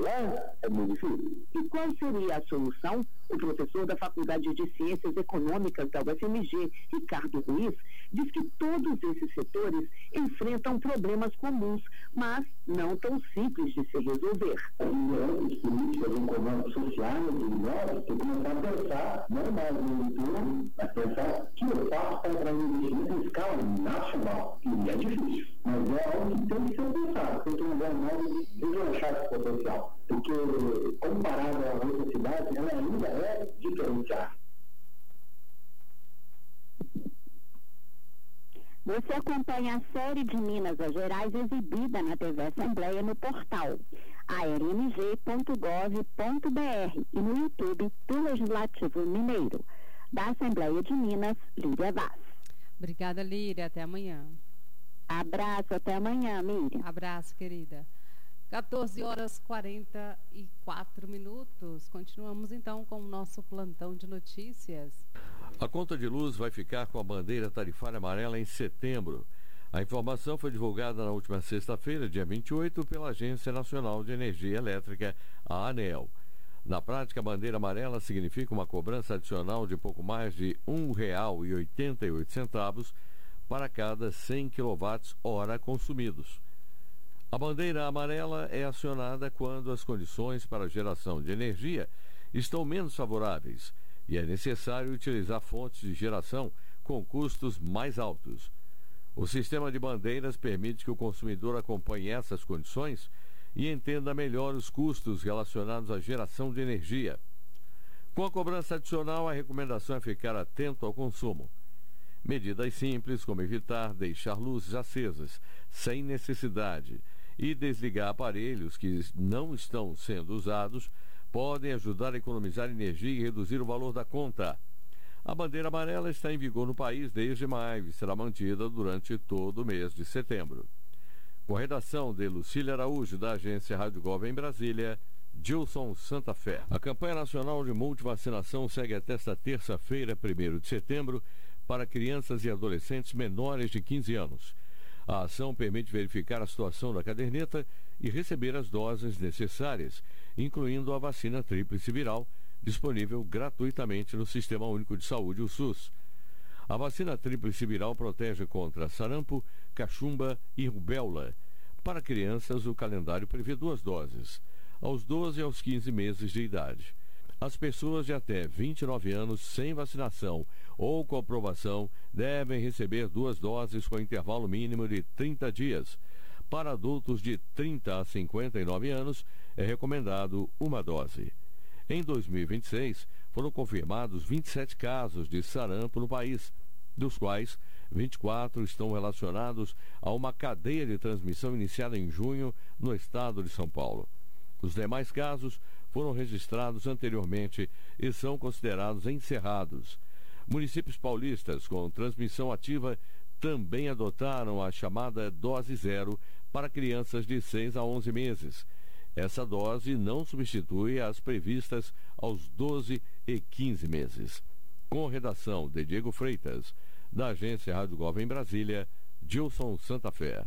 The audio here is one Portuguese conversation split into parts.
é muito difícil. E qual seria a solução? O professor da Faculdade de Ciências Econômicas da UFMG, Ricardo Ruiz, diz que todos esses setores enfrentam problemas comuns, mas não tão simples de se resolver. As políticas econômicas sociais e nós temos que começar a pensar, não mais no entorno, mas pensar que eu faço para trazer investimento em escala nacional. E é difícil, mas é algo que tem que ser pensado, tem que mudar mais deslanchar esse potencial. Porque, comparado a outras cidades, ela ainda é diferenciada. Você acompanha a série de Minas Gerais exibida na TV Assembleia no portal armg.gov.br e no YouTube do Legislativo Mineiro. Da Assembleia de Minas, Lídia Vaz. Obrigada, Líria. Até amanhã. Abraço, até amanhã, Miriam. Abraço, querida. 14h44. Continuamos então com o nosso plantão de notícias. A conta de luz vai ficar com a bandeira tarifária amarela em setembro. A informação foi divulgada na última sexta-feira, dia 28, pela Agência Nacional de Energia Elétrica, a ANEEL. Na prática, a bandeira amarela significa uma cobrança adicional de pouco mais de R$ 1,88 para cada 100 kWh consumidos. A bandeira amarela é acionada quando as condições para a geração de energia estão menos favoráveis e é necessário utilizar fontes de geração com custos mais altos. O sistema de bandeiras permite que o consumidor acompanhe essas condições e entenda melhor os custos relacionados à geração de energia. Com a cobrança adicional, a recomendação é ficar atento ao consumo. Medidas simples como evitar deixar luzes acesas sem necessidade e desligar aparelhos que não estão sendo usados podem ajudar a economizar energia e reduzir o valor da conta. A bandeira amarela está em vigor no país desde maio e será mantida durante todo o mês de setembro. Com a redação de Lucília Araújo, da agência Rádio Gov em Brasília, Gilson Santa Fé. A campanha nacional de multivacinação segue até esta terça-feira, 1º de setembro, para crianças e adolescentes menores de 15 anos. A ação permite verificar a situação da caderneta e receber as doses necessárias, incluindo a vacina tríplice viral, disponível gratuitamente no Sistema Único de Saúde, o SUS. A vacina tríplice viral protege contra sarampo, cachumba e rubéola. Para crianças, o calendário prevê 2 doses, aos 12 e aos 15 meses de idade. As pessoas de até 29 anos sem vacinação ou comprovação devem receber 2 doses com intervalo mínimo de 30 dias. Para adultos de 30 a 59 anos, é recomendado 1 dose. Em 2026, foram confirmados 27 casos de sarampo no país, dos quais 24 estão relacionados a uma cadeia de transmissão iniciada em junho no estado de São Paulo. Os demais casos foram registrados anteriormente e são considerados encerrados. Municípios paulistas com transmissão ativa também adotaram a chamada dose zero para crianças de 6 a 11 meses. Essa dose não substitui as previstas aos 12 e 15 meses. Com redação de Diego Freitas, da agência Rádio Gov em Brasília, Gilson Santa Fé.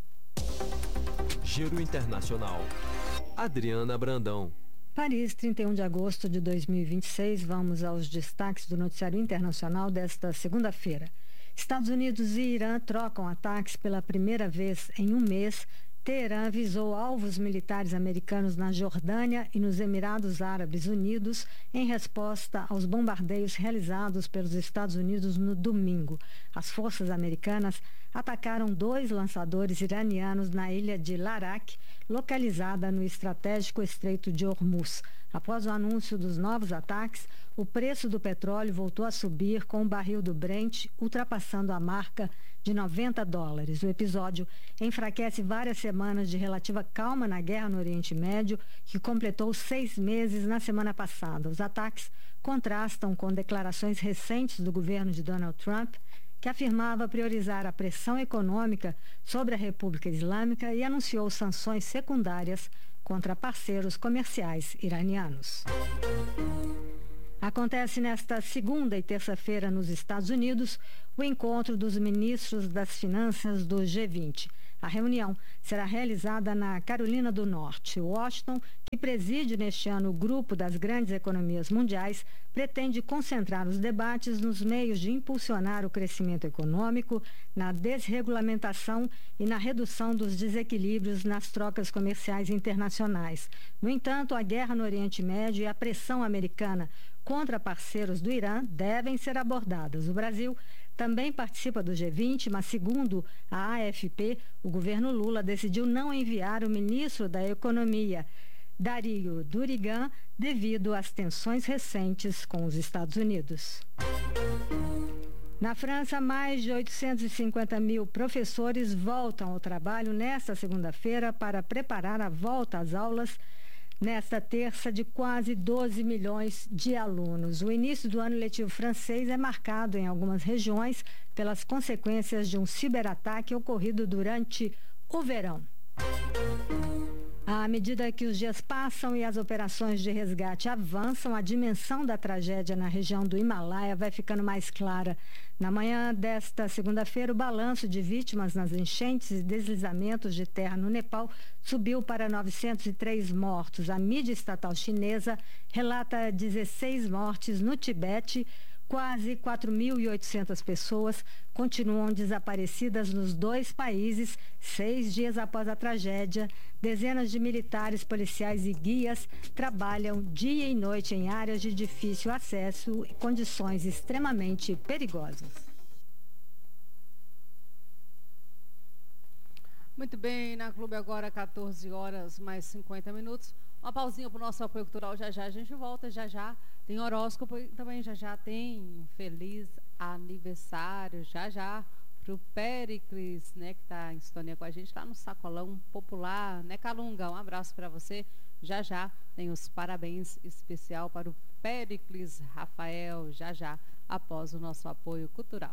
Giro Internacional. Adriana Brandão. Paris, 31 de agosto de 2026. Vamos aos destaques do noticiário internacional desta segunda-feira. Estados Unidos e Irã trocam ataques pela primeira vez em um mês. Teherã avisou alvos militares americanos na Jordânia e nos Emirados Árabes Unidos em resposta aos bombardeios realizados pelos Estados Unidos no domingo. As forças americanas atacaram 2 lançadores iranianos na ilha de Larak, localizada no estratégico Estreito de Hormuz. Após o anúncio dos novos ataques, o preço do petróleo voltou a subir, com o barril do Brent ultrapassando a marca de $90. O episódio enfraquece várias semanas de relativa calma na guerra no Oriente Médio, que completou 6 meses na semana passada. Os ataques contrastam com declarações recentes do governo de Donald Trump, que afirmava priorizar a pressão econômica sobre a República Islâmica e anunciou sanções secundárias contra parceiros comerciais iranianos. Acontece nesta segunda e terça-feira nos Estados Unidos o encontro dos ministros das Finanças do G20. A reunião será realizada na Carolina do Norte. Washington, que preside neste ano o grupo das grandes economias mundiais, pretende concentrar os debates nos meios de impulsionar o crescimento econômico, na desregulamentação e na redução dos desequilíbrios nas trocas comerciais internacionais. No entanto, a guerra no Oriente Médio e a pressão americana contra parceiros do Irã devem ser abordadas. O Brasil também participa do G20, mas segundo a AFP, o governo Lula decidiu não enviar o ministro da Economia, Dario Durigan, devido às tensões recentes com os Estados Unidos. Na França, mais de 850 mil professores voltam ao trabalho nesta segunda-feira para preparar a volta às aulas nesta terça de quase 12 milhões de alunos. O início do ano letivo francês é marcado em algumas regiões pelas consequências de um ciberataque ocorrido durante o verão. À medida que os dias passam e as operações de resgate avançam, a dimensão da tragédia na região do Himalaia vai ficando mais clara. Na manhã desta segunda-feira, o balanço de vítimas nas enchentes e deslizamentos de terra no Nepal subiu para 903 mortos. A mídia estatal chinesa relata 16 mortes no Tibete. Quase 4.800 pessoas continuam desaparecidas nos dois países, 6 dias após a tragédia. Dezenas de militares, policiais e guias trabalham dia e noite em áreas de difícil acesso e condições extremamente perigosas. Muito bem, na Clube agora 14 horas mais 50 minutos. Uma pausinha para o nosso apoio cultural, já já a gente volta, já já tem horóscopo e também já já tem feliz aniversário, já já para o Péricles, né, que está em sintonia com a gente lá no Sacolão Popular, né, Calunga, um abraço para você. Já já tem os parabéns especial para o Péricles Rafael, já já após o nosso apoio cultural.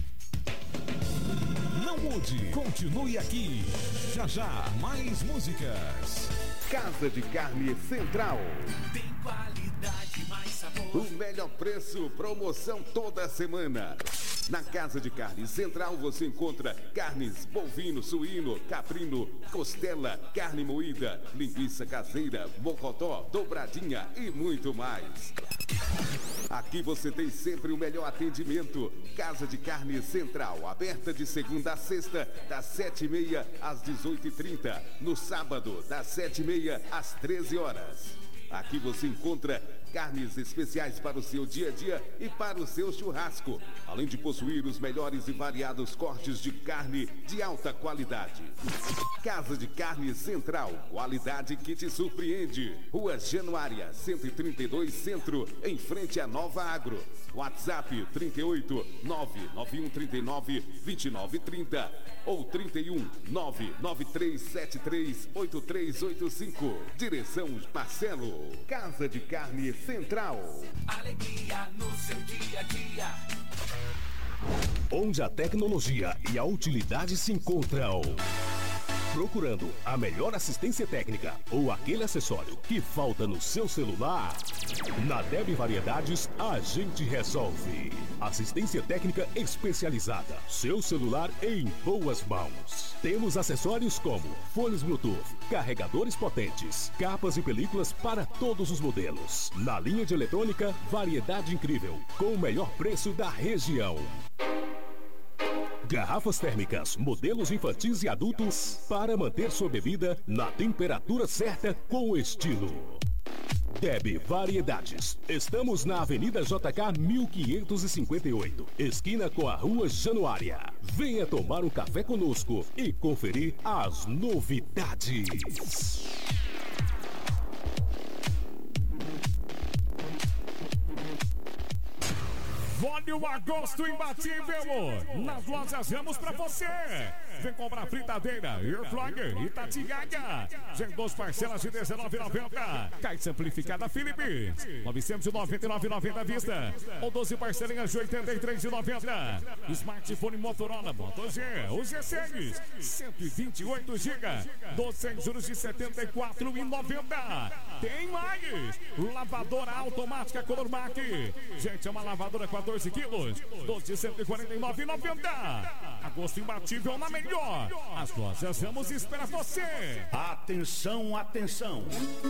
Não mude, continue aqui. Já já, mais músicas. Casa de Carne Central. Tem qualidade, mais sabor. O melhor preço, promoção toda semana. Na Casa de Carne Central você encontra carnes bovino, suíno, caprino, costela, carne moída, linguiça caseira, mocotó, dobradinha e muito mais. Aqui você tem sempre o melhor atendimento. Casa de Carne Central, aberta de segunda a sexta, das 7h30 às 18h30. No sábado, das 7h30 às 13 horas. Aqui você encontra carnes especiais para o seu dia a dia e para o seu churrasco, além de possuir os melhores e variados cortes de carne de alta qualidade. Casa de Carne Central, qualidade que te surpreende. Rua Januária, 132 Centro, em frente à Nova Agro. WhatsApp 38 99139 2930 ou 31 99373 8385. Direção Marcelo. Casa de Carne Central. Alegria no seu dia a dia. Onde a tecnologia e a utilidade se encontram. Procurando a melhor assistência técnica ou aquele acessório que falta no seu celular? Na Deb Variedades, a gente resolve. Assistência técnica especializada. Seu celular em boas mãos. Temos acessórios como fones Bluetooth, carregadores potentes, capas e películas para todos os modelos. Na linha de eletrônica, variedade incrível, com o melhor preço da região. Garrafas térmicas, modelos infantis e adultos para manter sua bebida na temperatura certa com estilo. Deb Variedades. Estamos na Avenida JK 1558, esquina com a Rua Januária. Venha tomar um café conosco e conferir as novidades. Olha o agosto imbatível nas lojas Ramos pra você. Vem comprar fritadeira, air fryer e Tatigaga. Em 2 parcelas de R$19,90. Caixa amplificada Philips, R$999,90 à vista. Ou 12 parcelinhas de R$83,90. Smartphone Motorola Moto G, o G6, 128 GB, 12 sem juros de R$74,90. Tem mais! Lavadora automática Color Mac. Gente, é uma lavadora 14 quilos, 12 de R$149,90. Agosto imbatível na melhor. melhor. As lojas Ramos espera você. Atenção, atenção.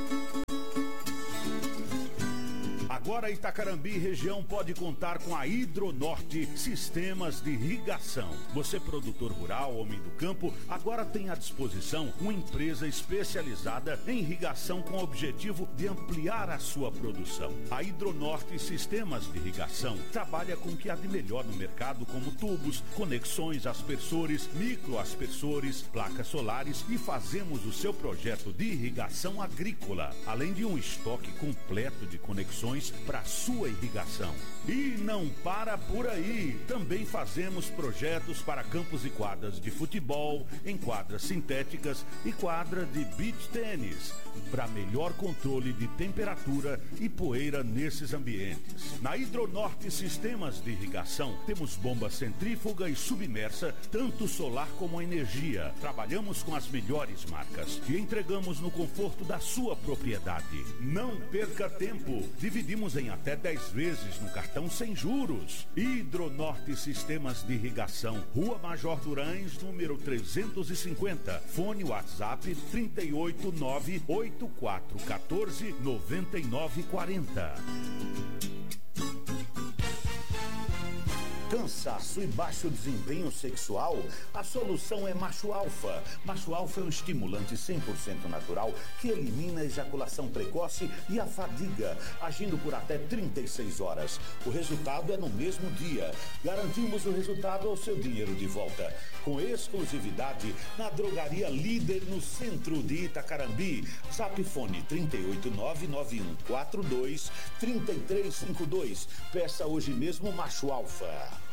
Agora Itacarambi região pode contar com a Hidronorte Sistemas de Irrigação. Você, produtor rural, homem do campo, agora tem à disposição uma empresa especializada em irrigação com o objetivo de ampliar a sua produção. A Hidronorte Sistemas de Irrigação trabalha com o que há de melhor no mercado, como tubos, conexões, aspersores, microaspersores, placas solares, e fazemos o seu projeto de irrigação agrícola, além de um estoque completo de conexões para sua irrigação. E não para por aí. Também fazemos projetos para campos e quadras de futebol, em quadras sintéticas e quadra de beach tênis, para melhor controle de temperatura e poeira nesses ambientes. Na Hidronorte Sistemas de Irrigação, temos bomba centrífuga e submersa, tanto solar como energia. Trabalhamos com as melhores marcas e entregamos no conforto da sua propriedade. Não perca tempo. Dividimos em até 10 vezes no cartão sem juros. Hidronorte Sistemas de Irrigação, Rua Major Durães, número 350. Fone WhatsApp 38984149940. Cansaço e baixo desempenho sexual? A solução é Macho Alfa. Macho Alfa é um estimulante 100% natural que elimina a ejaculação precoce e a fadiga, agindo por até 36 horas. O resultado é no mesmo dia. Garantimos o resultado ao seu dinheiro de volta. Com exclusividade na drogaria líder no centro de Itacarambi. Zap Fone 38991423352. Peça hoje mesmo Macho Alfa.